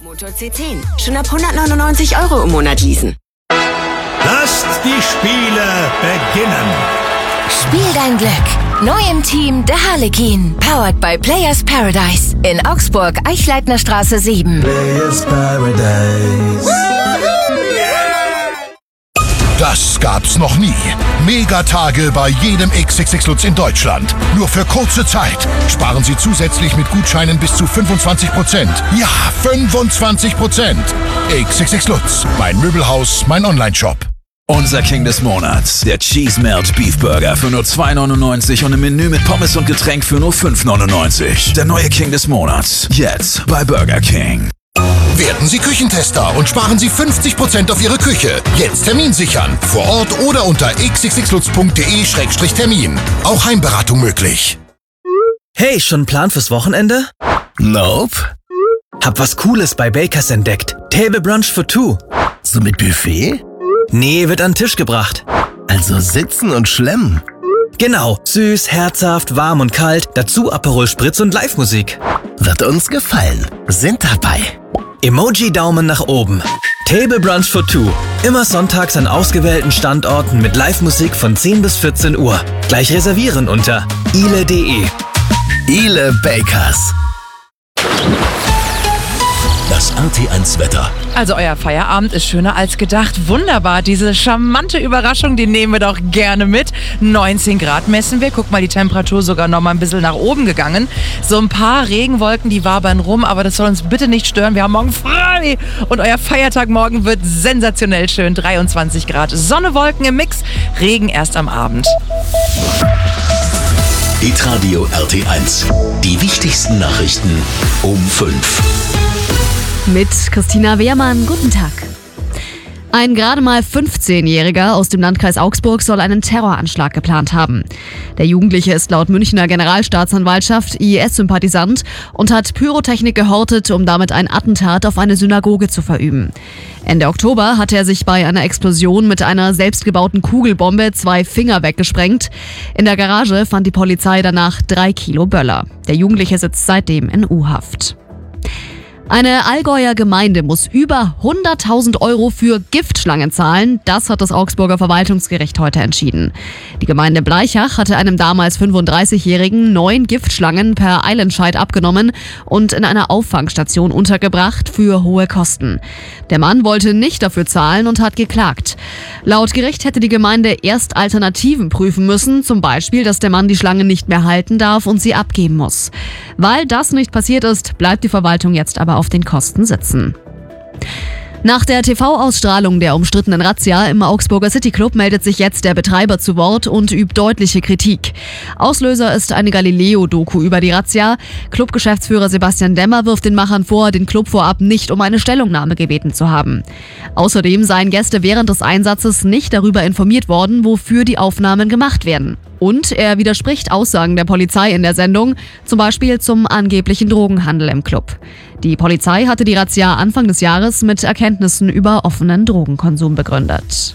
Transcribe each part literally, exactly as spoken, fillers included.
Motor C zehn. Schon ab hundertneunundneunzig Euro im Monat leasen. Lasst die Spiele beginnen. Spiel dein Glück. Neu im Team der Harlekin. Powered by Players Paradise. In Augsburg, Eichleitner Straße sieben. Players Paradise. Das gab's noch nie. Megatage bei jedem X X X Lutz in Deutschland. Nur für kurze Zeit. Sparen Sie zusätzlich mit Gutscheinen bis zu fünfundzwanzig Prozent. Ja, fünfundzwanzig Prozent. X X X Lutz. Mein Möbelhaus, mein Onlineshop. Unser King des Monats, der Cheese Melt Beef Burger für nur zwei neunundneunzig und im Menü mit Pommes und Getränk für nur fünf neunundneunzig. Der neue King des Monats, jetzt bei Burger King. Werden Sie Küchentester und sparen Sie fünfzig Prozent auf Ihre Küche. Jetzt Termin sichern. Vor Ort oder unter x x x lutz punkt de Schrägstrich Termin. Auch Heimberatung möglich. Hey, schon ein Plan fürs Wochenende? Nope. Hab was Cooles bei Bakers entdeckt. Table Brunch for two. So mit Buffet? Nee, wird an den Tisch gebracht. Also sitzen und schlemmen. Genau, süß, herzhaft, warm und kalt, dazu Aperol Spritz und Live-Musik. Wird uns gefallen. Sind dabei. Emoji-Daumen nach oben. Table Brunch for two. Immer sonntags an ausgewählten Standorten mit Live-Musik von zehn bis vierzehn Uhr. Gleich reservieren unter ile punkt de. Ile Bakers. Das R T eins Wetter. Also euer Feierabend ist schöner als gedacht. Wunderbar, diese charmante Überraschung, die nehmen wir doch gerne mit. neunzehn Grad messen wir. Guck mal, die Temperatur sogar noch mal ein bisschen nach oben gegangen. So ein paar Regenwolken, die wabern rum, aber das soll uns bitte nicht stören. Wir haben morgen frei und euer Feiertag morgen wird sensationell schön. dreiundzwanzig Grad, Sonne, Wolken im Mix, Regen erst am Abend. Hitradio R T eins. Die wichtigsten Nachrichten um fünf. Mit Christina Wehrmann, guten Tag. Ein gerade mal fünfzehnjähriger aus dem Landkreis Augsburg soll einen Terroranschlag geplant haben. Der Jugendliche ist laut Münchner Generalstaatsanwaltschaft I S-Sympathisant und hat Pyrotechnik gehortet, um damit ein Attentat auf eine Synagoge zu verüben. Ende Oktober hatte er sich bei einer Explosion mit einer selbstgebauten Kugelbombe zwei Finger weggesprengt. In der Garage fand die Polizei danach drei Kilo Böller. Der Jugendliche sitzt seitdem in U-Haft. Eine Allgäuer Gemeinde muss über hunderttausend Euro für Giftschlangen zahlen. Das hat das Augsburger Verwaltungsgericht heute entschieden. Die Gemeinde Bleichach hatte einem damals fünfunddreißigjährigen neun Giftschlangen per Eilentscheid abgenommen und in einer Auffangstation untergebracht für hohe Kosten. Der Mann wollte nicht dafür zahlen und hat geklagt. Laut Gericht hätte die Gemeinde erst Alternativen prüfen müssen, zum Beispiel, dass der Mann die Schlangen nicht mehr halten darf und sie abgeben muss. Weil das nicht passiert ist, bleibt die Verwaltung jetzt aber auf den Kosten sitzen. Nach der T V-Ausstrahlung der umstrittenen Razzia im Augsburger City Club meldet sich jetzt der Betreiber zu Wort und übt deutliche Kritik. Auslöser ist eine Galileo-Doku über die Razzia. Clubgeschäftsführer Sebastian Demmer wirft den Machern vor, den Club vorab nicht um eine Stellungnahme gebeten zu haben. Außerdem seien Gäste während des Einsatzes nicht darüber informiert worden, wofür die Aufnahmen gemacht werden. Und er widerspricht Aussagen der Polizei in der Sendung, zum Beispiel zum angeblichen Drogenhandel im Club. Die Polizei hatte die Razzia Anfang des Jahres mit Erkenntnissen über offenen Drogenkonsum begründet.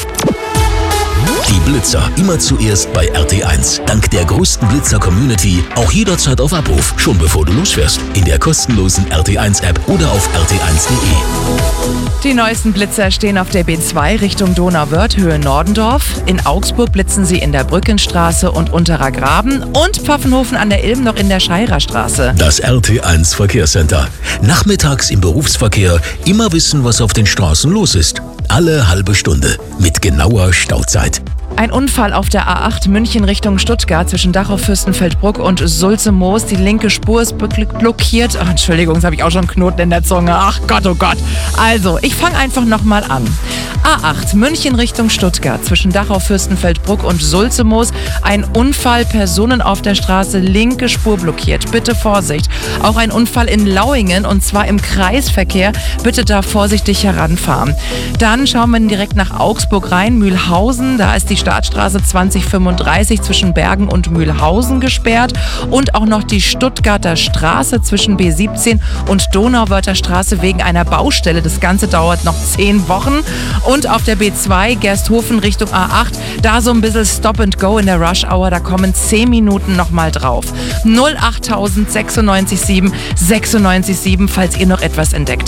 Die Blitzer immer zuerst bei R T eins. Dank der größten Blitzer-Community auch jederzeit auf Abruf, schon bevor du losfährst. In der kostenlosen R T eins App oder auf r t eins punkt de. Die neuesten Blitzer stehen auf der B zwei Richtung Donauwörth, Höhe Nordendorf. In Augsburg blitzen sie in der Brückenstraße und Unterer Graben und Pfaffenhofen an der Ilm noch in der Scheirer Straße. Das R T eins Verkehrscenter. Nachmittags im Berufsverkehr immer wissen, was auf den Straßen los ist. Alle halbe Stunde mit genauer Stauzeit. Ein Unfall auf der A acht München Richtung Stuttgart zwischen Dachau-Fürstenfeldbruck und Sulze-Moos. Die linke Spur ist blockiert. Ach, Entschuldigung, jetzt habe ich auch schon einen Knoten in der Zunge. Ach Gott, oh Gott. Also, ich fange einfach nochmal an. A acht München Richtung Stuttgart zwischen Dachau-Fürstenfeldbruck und Sulze-Moos. Ein Unfall, Personen auf der Straße, linke Spur blockiert. Bitte Vorsicht. Auch ein Unfall in Lauingen und zwar im Kreisverkehr. Bitte da vorsichtig heranfahren. Dann schauen wir direkt nach Augsburg rein. Mühlhausen, da ist die Startstraße zwanzig fünfunddreißig zwischen Bergen und Mühlhausen gesperrt und auch noch die Stuttgarter Straße zwischen B siebzehn und Donauwörther Straße wegen einer Baustelle. Das Ganze dauert noch zehn Wochen. Und auf der B zwei Gersthofen Richtung A acht, da so ein bisschen Stop and Go in der Rush Hour, da kommen zehn Minuten nochmal drauf. null acht null null sechsundneunzig sieben sechsundneunzig sieben, falls ihr noch etwas entdeckt.